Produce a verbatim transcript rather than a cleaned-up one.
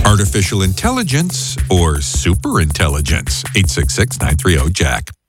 artificial intelligence, or superintelligence? eight six six, nine three zero, Jack.